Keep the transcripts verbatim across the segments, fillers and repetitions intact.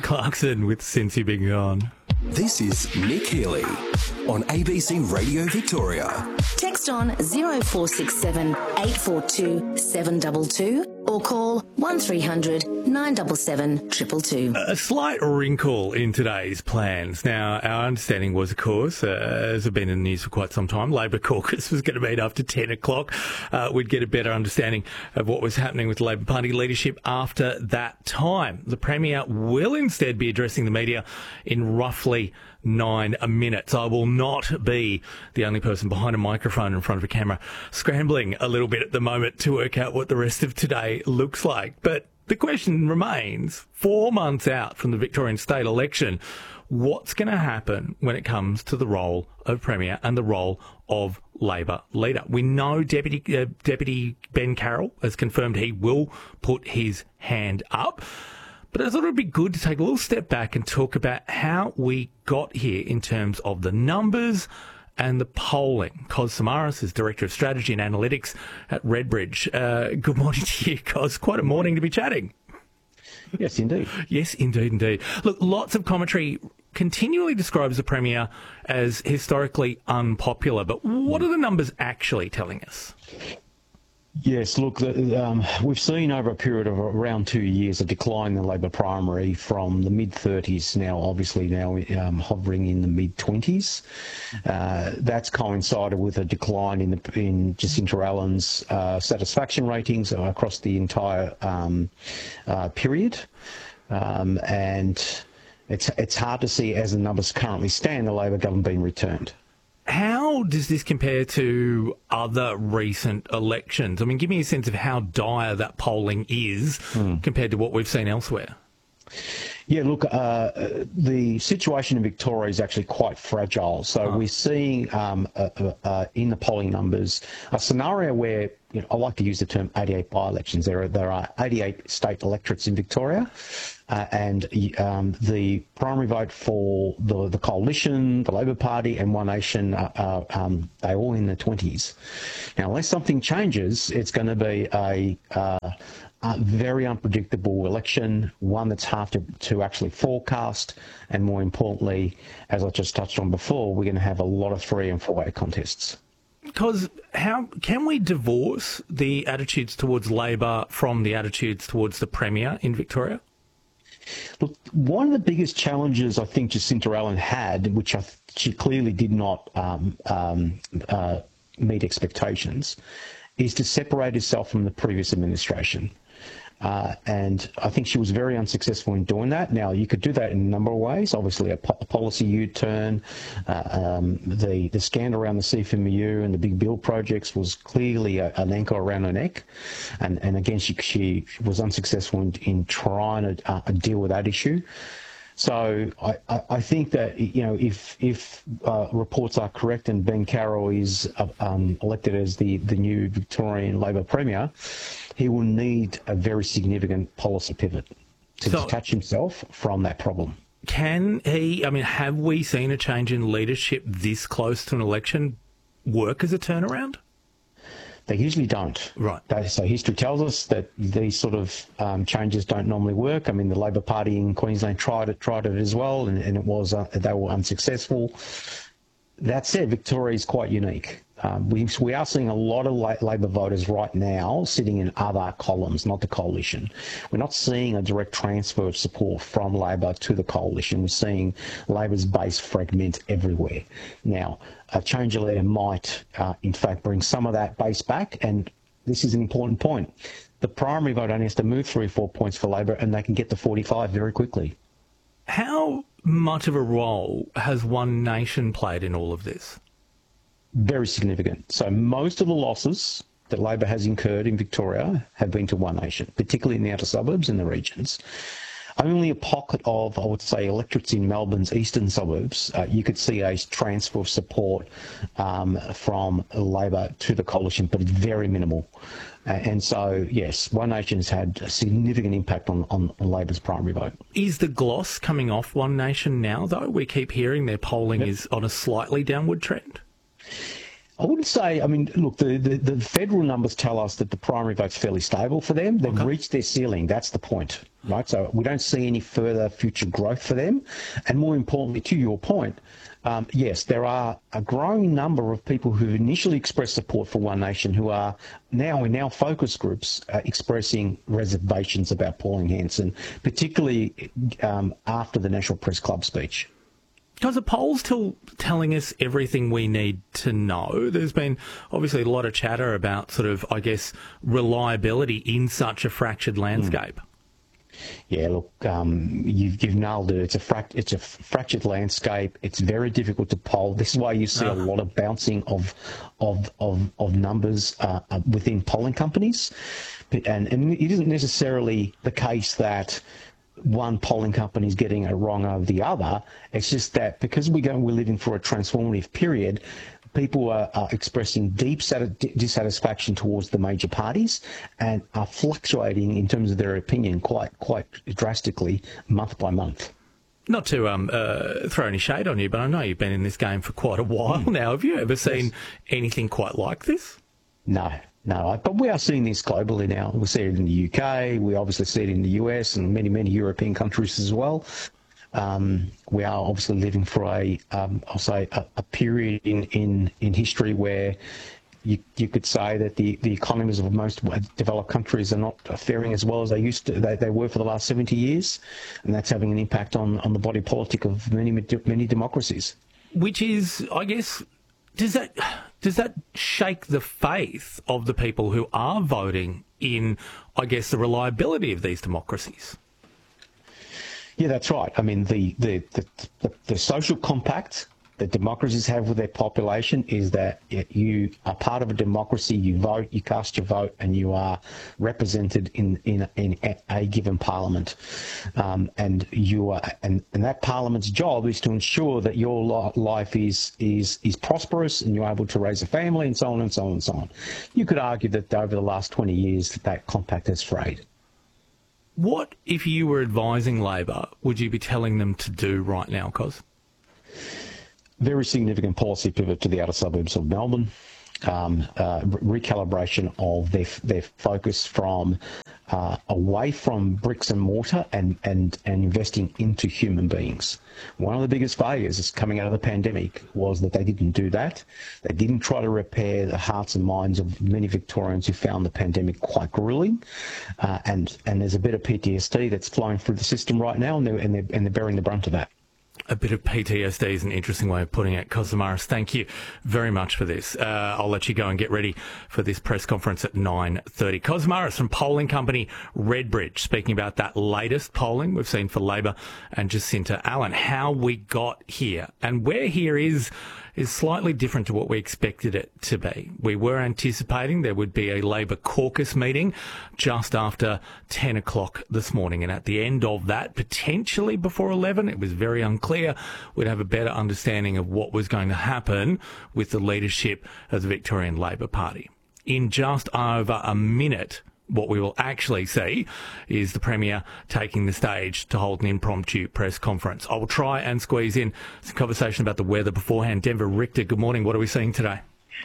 Clarkson with Since You've Been Gone. This is Nick Healy on A B C Radio Victoria. Text on zero four six seven, eight four two, seven two two or call one three hundred, nine seven seven, two two two. A slight wrinkle in today's plans. Now, our understanding was, of course, uh, as has been in the news for quite some time, Labor caucus was going to meet after ten o'clock. Uh, we'd get a better understanding of what was happening with Labor Party leadership after that time. The Premier will instead be addressing the media in roughly nine minutes. I will not be the only person behind a microphone in front of a camera scrambling a little bit at the moment to work out what the rest of today looks like. But the question remains, four months out from the Victorian state election, what's going to happen when it comes to the role of Premier and the role of Labor leader? We know Deputy, uh, Deputy Ben Carroll has confirmed he will put his hand up. But I thought it would be good to take a little step back and talk about how we got here in terms of the numbers and the polling. Cos Samaras is Director of Strategy and Analytics at Redbridge. Uh, good morning to you, Cos. Quite a morning to be chatting. Yes, indeed. Yes, indeed, indeed. Look, lots of commentary continually describes the Premier as historically unpopular, but what are the numbers actually telling us? Yes, look, the, um, we've seen over a period of around two years a decline in the Labor primary from the mid-thirties now, obviously now um, hovering in the mid-twenties. Uh, that's coincided with a decline in, the, in Jacinta Allen's uh, satisfaction ratings across the entire um, uh, period. Um, and it's, it's hard to see, as the numbers currently stand, the Labor government being returned. How does this compare to other recent elections? I mean, give me a sense of how dire that polling is mm. compared to what we've seen elsewhere. Yeah, look, uh, the situation in Victoria is actually quite fragile. So oh. we're seeing um, uh, uh, in the polling numbers a scenario where, you know, I like to use the term eighty-eight by-elections. There are, there are eighty-eight state electorates in Victoria, uh, and um, the primary vote for the, the Coalition, the Labor Party and One Nation, uh, uh, um, they're all in the twenties. Now, unless something changes, it's going to be a... Uh, A very unpredictable election, one that's hard to, to actually forecast, and more importantly, as I just touched on before, we're going to have a lot of three and four-way contests. Because how can we divorce the attitudes towards Labor from the attitudes towards the Premier in Victoria? Look, one of the biggest challenges I think Jacinta Allen had, which I, she clearly did not um, um, uh, meet expectations, is to separate herself from the previous administration. Uh, and I think she was very unsuccessful in doing that. Now, you could do that in a number of ways. Obviously, a, po- a policy U-turn, uh, um, the, the scandal around the C F M U and the big build projects was clearly a, an anchor around her neck. And, and again, she, she was unsuccessful in, in trying to uh, deal with that issue. So I, I think that, you know, if if uh, reports are correct and Ben Carroll is uh, um, elected as the, the new Victorian Labor Premier, he will need a very significant policy pivot to so, detach himself from that problem. Can he, I mean, have we seen a change in leadership this close to an election work as a turnaround? They usually don't. Right. They, so history tells us that these sort of um, changes don't normally work. I mean, the Labor Party in Queensland tried it, tried it as well, and, and it was uh, they were unsuccessful. That said, Victoria is quite unique. Um, we, we are seeing a lot of la- Labor voters right now sitting in other columns, not the Coalition. We're not seeing a direct transfer of support from Labor to the Coalition. We're seeing Labor's base fragment everywhere. Now, a change of leader might, uh, in fact, bring some of that base back, and this is an important point. The primary vote only has to move three or four points for Labor, and they can get to forty-five very quickly. How much of a role has One Nation played in all of this? Very significant. So most of the losses that Labor has incurred in Victoria have been to One Nation, particularly in the outer suburbs and the regions. Only a pocket of, I would say, electorates in Melbourne's eastern suburbs, uh, you could see a transfer of support um, from Labor to the Coalition, but it's very minimal. Uh, and so, yes, One Nation has had a significant impact on, on, on Labor's primary vote. Is the gloss coming off One Nation now, though? We keep hearing their polling yep. is on a slightly downward trend. I wouldn't say, I mean, look, the, the, the federal numbers tell us that the primary vote's fairly stable for them. They've okay. reached their ceiling. That's the point, right? So we don't see any further future growth for them. And more importantly, to your point, um, yes, there are a growing number of people who initially expressed support for One Nation who are now in our focus groups uh, expressing reservations about Pauline Hanson, particularly um, after the National Press Club speech. Because the poll's still telling us everything we need to know. There's been obviously a lot of chatter about sort of, I guess, reliability in such a fractured landscape. Mm. Yeah, look, um, you've, you've nailed it. It's a, fract- it's a fractured landscape. It's very difficult to poll. This is why you see oh. a lot of bouncing of of of, of numbers uh, within polling companies. And, and it isn't necessarily the case that one polling company is getting it wrong over the other. It's just that because we go, we're living for a transformative period, people are, are expressing deep dissatisfaction towards the major parties and are fluctuating in terms of their opinion quite quite drastically month by month. Not to um, uh, throw any shade on you, but I know you've been in this game for quite a while mm. now. Have you ever seen yes. anything quite like this? No. No, but we are seeing this globally now. We see it in the U K. We obviously see it in the U S and many, many European countries as well. Um, we are obviously living for a, um, I'll say, a, a period in, in, in history where you, you could say that the, the economies of most developed countries are not faring as well as they used to, they, they were for the last seventy years, and that's having an impact on, on the body politic of many, many democracies. Which is, I guess, does that does that shake the faith of the people who are voting in, I guess, the reliability of these democracies? Yeah, that's right. I mean, the the, the, the, the social compact that democracies have with their population is that you are part of a democracy, you vote, you cast your vote, and you are represented in in, in a given parliament. Um, and you are, and, and that parliament's job is to ensure that your life is is is prosperous and you're able to raise a family and so on and so on and so on. You could argue that over the last twenty years that, that compact has frayed. What, if you were advising Labor, would you be telling them to do right now, Cos? Very significant policy pivot to the outer suburbs of Melbourne, um, uh, recalibration of their their focus from uh, away from bricks and mortar and, and, and investing into human beings. One of the biggest failures coming out of the pandemic was that they didn't do that. They didn't try to repair the hearts and minds of many Victorians who found the pandemic quite grueling, uh, and and there's a bit of P T S D that's flowing through the system right now, and they're and they're, and they're bearing the brunt of that. A bit of P T S D is an interesting way of putting it. Cos Samaras, thank you very much for this. Uh, I'll let you go and get ready for this press conference at nine thirty. Cos Samaras from polling company Redbridge, speaking about that latest polling we've seen for Labor and Jacinta Allan, how we got here. And where here is is slightly different to what we expected it to be. We were anticipating there would be a Labor caucus meeting just after ten o'clock this morning. And at the end of that, potentially before eleven, it was very unclear. We'd have a better understanding of what was going to happen with the leadership of the Victorian Labor Party. In just over a minute, what we will actually see is the Premier taking the stage to hold an impromptu press conference. I will try and squeeze in some conversation about the weather beforehand. Denver Richter, good morning. What are we seeing today?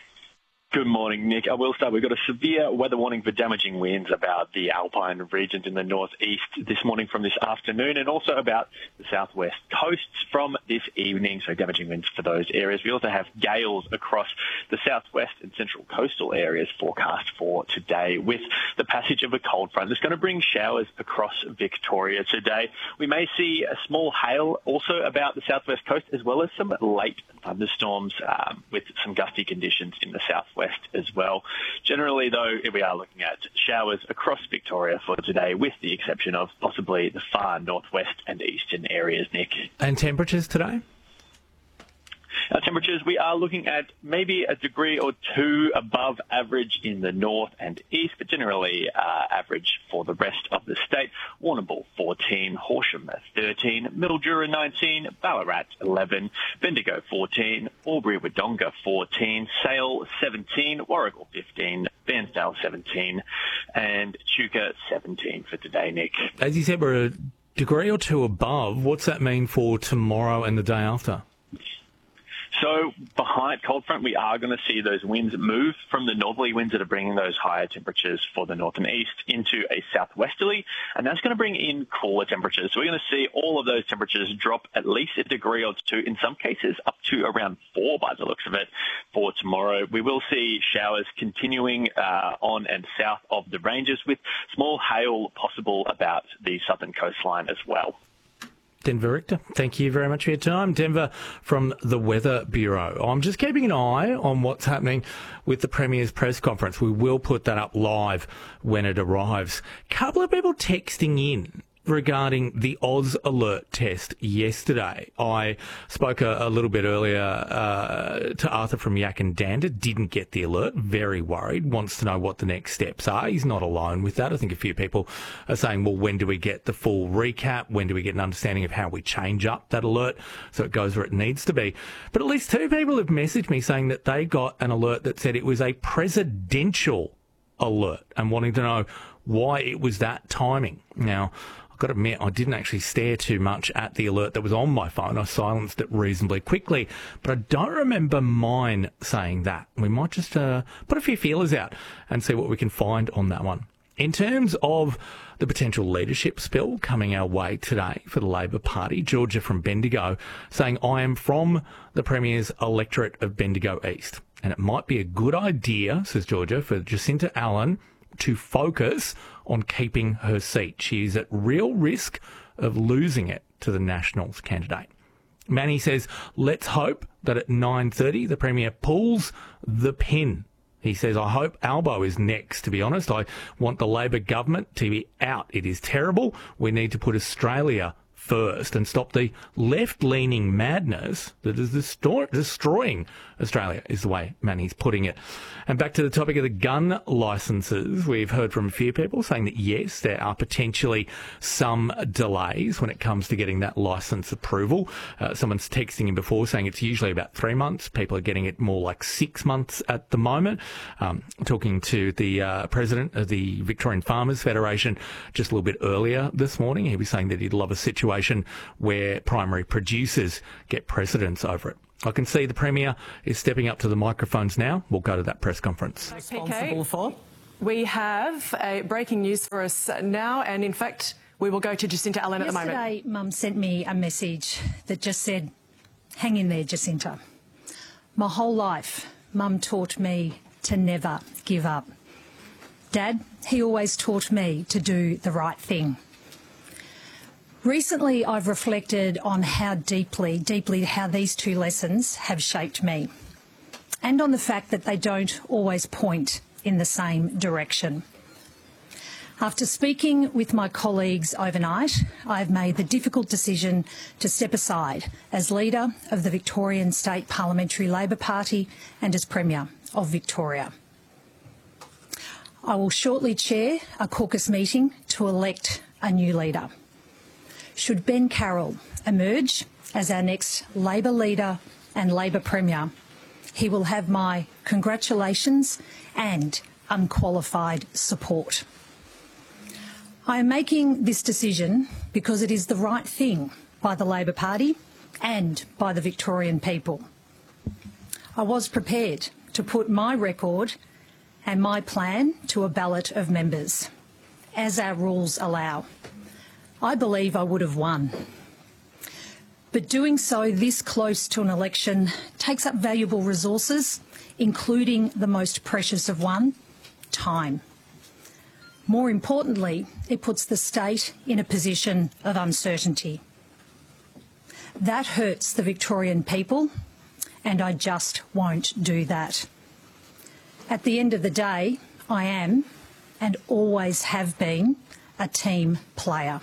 Good morning, Nick. I will start. We've got a severe weather warning for damaging winds about the alpine regions in the northeast this morning from this afternoon, and also about the southwest coasts from this evening, so damaging winds for those areas. We also have gales across the southwest and central coastal areas forecast for today, with the passage of a cold front that's going to bring showers across Victoria today. We may see a small hail also about the southwest coast, as well as some late thunderstorms um, with some gusty conditions in the southwest as well. Generally, though, we are looking at showers across Victoria for today, with the exception of possibly the far northwest and eastern areas, Nick. And temperatures today? Our temperatures, we are looking at maybe a degree or two above average in the north and east, but generally uh, average for the rest of the state. Warrnambool fourteen, Horsham thirteen, Mildura nineteen, Ballarat eleven, Bendigo fourteen, Albury-Wodonga fourteen, Sale seventeen, Warragul fifteen, Bairnsdale seventeen, and Chuka seventeen for today, Nick. As you said, we're a degree or two above. What's that mean for tomorrow and the day after? So behind cold front, we are going to see those winds move from the northerly winds that are bringing those higher temperatures for the north and east into a southwesterly, and that's going to bring in cooler temperatures. So we're going to see all of those temperatures drop at least a degree or two, in some cases up to around four by the looks of it for tomorrow. We will see showers continuing uh, on and south of the ranges, with small hail possible about the southern coastline as well. Denver Richter, thank you very much for your time. Denver from the Weather Bureau. I'm just keeping an eye on what's happening with the Premier's press conference. We will put that up live when it arrives. A couple of people texting in regarding the Oz Alert test yesterday. I spoke a, a little bit earlier uh, to Arthur from Yak and Dander. Didn't get the alert. Very worried. Wants to know what the next steps are. He's not alone with that. I think a few people are saying, well, when do we get the full recap? When do we get an understanding of how we change up that alert so it goes where it needs to be? But at least two people have messaged me saying that they got an alert that said it was a presidential alert and wanting to know why it was that timing. Now, I've got to admit, I didn't actually stare too much at the alert that was on my phone. I silenced it reasonably quickly, but I don't remember mine saying that. We might just uh, put a few feelers out and see what we can find on that one. In terms of the potential leadership spill coming our way today for the Labor Party, Georgia from Bendigo saying, I am from the Premier's electorate of Bendigo East, and it might be a good idea, says Georgia, for Jacinta Allen to focus on keeping her seat. She is at real risk of losing it to the Nationals candidate. Manny says, let's hope that at nine thirty the Premier pulls the pin. He says, I hope Albo is next, to be honest. I want the Labor government to be out. It is terrible. We need to put Australia first and stop the left-leaning madness that is destroy- destroying Australia, is the way Manny's putting it. And back to the topic of the gun licences, we've heard from a few people saying that, yes, there are potentially some delays when it comes to getting that licence approval. Uh, someone's texting in before saying it's usually about three months. People are getting it more like six months at the moment. Um, talking to the uh, president of the Victorian Farmers Federation just a little bit earlier this morning, he was saying that he'd love a situation where primary producers get precedence over it. I can see the Premier is stepping up to the microphones now. We'll go to that press conference. Responsible for. We have a breaking news for us now, and in fact, we will go to Jacinta Allen at the moment. Yesterday, Mum sent me a message that just said, hang in there, Jacinta. My whole life, Mum taught me to never give up. Dad, he always taught me to do the right thing. Recently, I've reflected on how deeply, deeply how these two lessons have shaped me, and on the fact that they don't always point in the same direction. After speaking with my colleagues overnight, I have made the difficult decision to step aside as leader of the Victorian State Parliamentary Labor Party and as Premier of Victoria. I will shortly chair a caucus meeting to elect a new leader. Should Ben Carroll emerge as our next Labor leader and Labor Premier, he will have my congratulations and unqualified support. I am making this decision because it is the right thing by the Labor Party and by the Victorian people. I was prepared to put my record and my plan to a ballot of members, as our rules allow. I believe I would have won. But doing so this close to an election takes up valuable resources, including the most precious of one, time. More importantly, it puts the state in a position of uncertainty. That hurts the Victorian people, and I just won't do that. At the end of the day, I am, and always have been, a team player.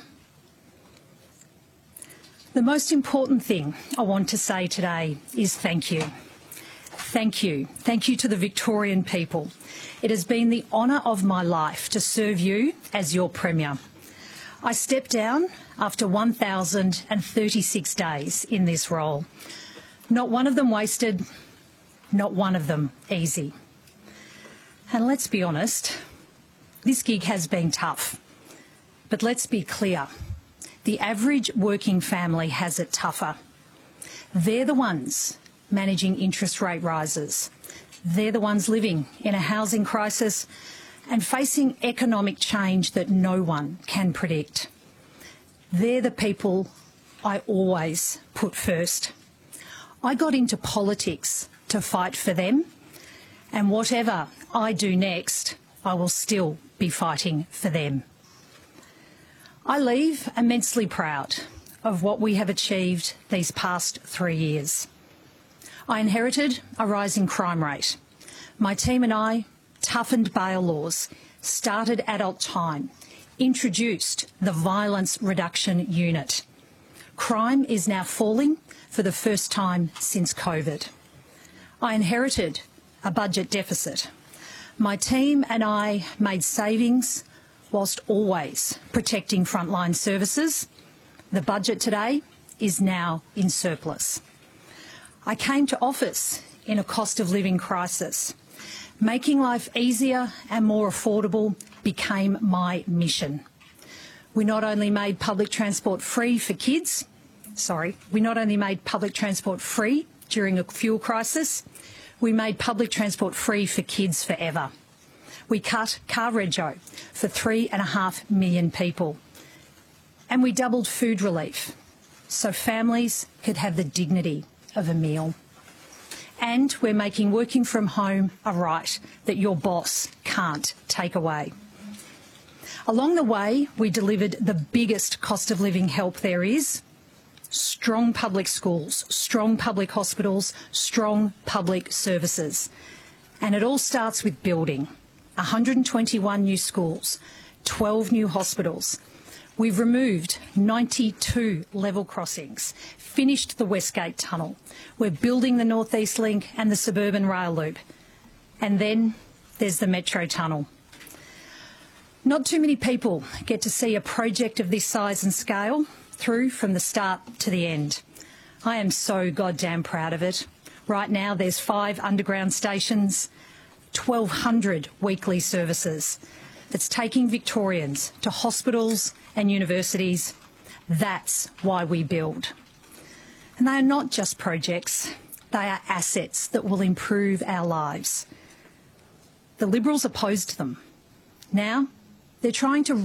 The most important thing I want to say today is thank you. Thank you. Thank you to the Victorian people. It has been the honour of my life to serve you as your Premier. I stepped down after one thousand thirty-six days in this role. Not one of them wasted, not one of them easy. And let's be honest, this gig has been tough. But let's be clear. The average working family has it tougher. They're the ones managing interest rate rises. They're the ones living in a housing crisis and facing economic change that no one can predict. They're the people I always put first. I got into politics to fight for them, and whatever I do next, I will still be fighting for them. I leave immensely proud of what we have achieved these past three years. I inherited a rising crime rate. My team and I toughened bail laws, started adult time, introduced the Violence Reduction Unit. Crime is now falling for the first time since COVID. I inherited a budget deficit. My team and I made savings whilst always protecting frontline services. The budget today is now in surplus. I came to office in a cost of living crisis. Making life easier and more affordable became my mission. We not only made public transport free for kids, sorry, we not only made public transport free during a fuel crisis, we made public transport free for kids forever. We cut car rego for three and a half million people. And we doubled food relief so families could have the dignity of a meal. And we're making working from home a right that your boss can't take away. Along the way, we delivered the biggest cost of living help there is: strong public schools, strong public hospitals, strong public services. And it all starts with building one hundred twenty-one new schools, twelve new hospitals. We've removed ninety-two level crossings, finished the Westgate Tunnel. We're building the North East Link and the Suburban Rail Loop. And then there's the Metro Tunnel. Not too many people get to see a project of this size and scale through from the start to the end. I am so goddamn proud of it. Right now there's five underground stations, twelve hundred weekly services. That's taking Victorians to hospitals and universities. That's why we build. And they are not just projects, they are assets that will improve our lives. The Liberals opposed them. Now they're trying to